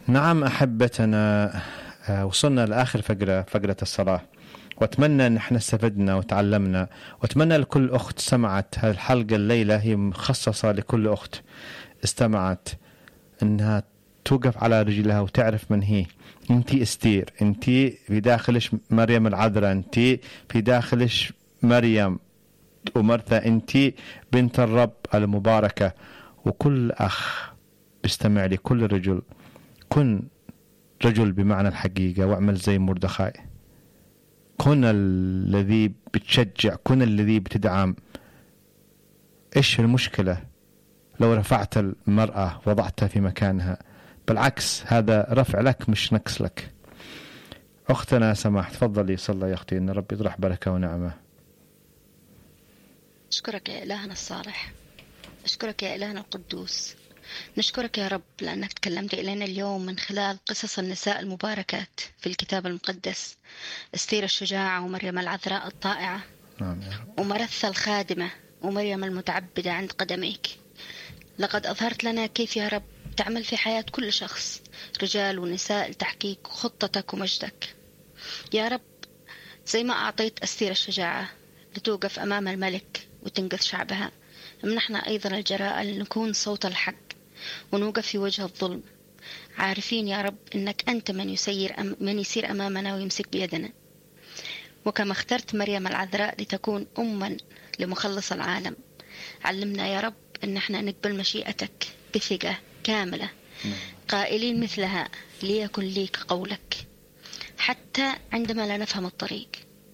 نعم أحبتنا، وصلنا لآخر فقرة الصلاة، وأتمنى أن احنا استفدنا وتعلمنا، وأتمنى لكل أخت سمعت هذه الحلقة الليلة، هي مخصصة لكل أخت استمعت، أنها توقف على رجلها وتعرف من هي. أنتي استير، أنتي في داخلش مريم العذراء، أنتي في داخلش مريم ومرثا، أنتي بنت الرب المباركة. وكل أخ بيستمع لي، كل رجل، كن رجل بمعنى الحقيقة، واعمل زي مردخاي، كن الذي بتشجع، كن الذي بتدعم. إيش المشكلة لو رفعت المرأة وضعتها في مكانها؟ بالعكس، هذا رفع لك مش نقص لك. أختنا سماح، تفضلي صلى يا أختي، إن ربي يطرح بركة ونعمة. أشكرك يا إلهنا الصالح، أشكرك يا إلهنا القدوس، نشكرك يا رب لأنك تكلمت إلينا اليوم من خلال قصص النساء المباركات في الكتاب المقدس، استير الشجاعة ومريم العذراء الطائعة، نعم يا رب. ومرثا الخادمة ومريم المتعبدة عند قدميك. لقد أظهرت لنا كيف يا رب تعمل في حياة كل شخص، رجال ونساء، لتحقيق خطتك ومجدك يا رب. زي ما أعطيت استير الشجاعة لتوقف أمام الملك وتنقذ شعبها، منحنا أيضا الجراءة لنكون صوت الحق ونوقف في وجه الظلم، عارفين يا رب أنك أنت من يسير أمامنا ويمسك بيدنا. وكما اخترت مريم العذراء لتكون أما لمخلص العالم، علمنا يا رب أن احنا نقبل مشيئتك بثقة كاملة، قائلين مثلها ليكن ليك قولك، حتى عندما لا نفهم الطريق.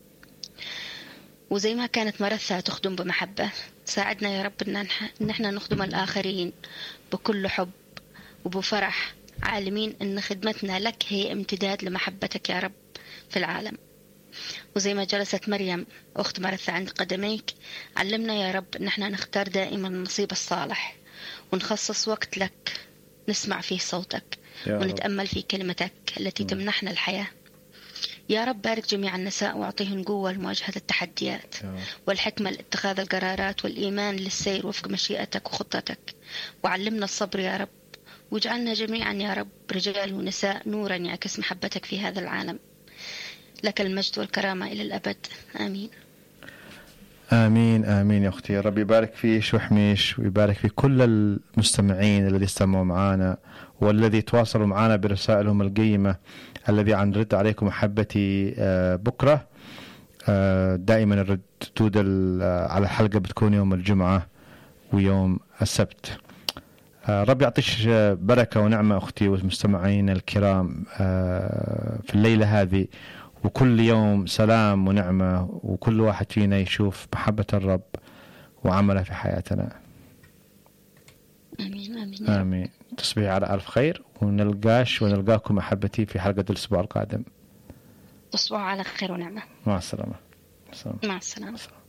وزي ما كانت مرثا تخدم بمحبة، ساعدنا يا رب أن احنا نخدم الآخرين بكل حب وبفرح، عالمين أن خدمتنا لك هي امتداد لمحبتك يا رب في العالم. وزي ما جلست مريم أخت مرثا عند قدميك، علمنا يا رب أن احنا نختار دائما النصيب الصالح، ونخصص وقت لك نسمع فيه صوتك ونتأمل في كلمتك التي تمنحنا الحياة. يا رب بارك جميع النساء واعطيهم قوة لمواجهة التحديات والحكمة لاتخاذ القرارات والإيمان للسير وفق مشيئتك وخطتك. وعلمنا الصبر يا رب، واجعلنا جميعا يا رب رجال ونساء نورا يعكس محبتك في هذا العالم. لك المجد والكرامة إلى الأبد، آمين. آمين آمين يا أختي. ربي يبارك فيش ويحميش، ويبارك في كل المستمعين الذي استمعوا معنا والذي تواصلوا معنا برسائلهم القيمة، الذي عن رد عليكم محبتي. بكرة دائما الرد على الحلقة بتكون يوم الجمعة ويوم السبت. ربي يعطيش بركة ونعمة أختي والمستمعين الكرام في الليلة هذه، وكل يوم سلام ونعمة، وكل واحد فينا يشوف محبة الرب وعمله في حياتنا. آمين آمين آمين. تصبحي على ألف خير، ونلقاكم محبتي في حلقة الأسبوع القادم. تصبحوا على خير ونعمة. مع السلامة. مع السلامة.